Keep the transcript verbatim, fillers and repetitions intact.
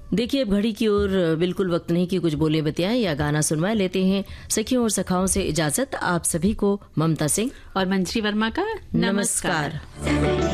देखिए अब घड़ी की ओर बिल्कुल वक्त नहीं कि कुछ बोले बतियाएं या गाना सुनवाए। लेते हैं सखियों और सखाओं से इजाजत। आप सभी को ममता सिंह और मंजरी वर्मा का नमस्कार, नमस्कार।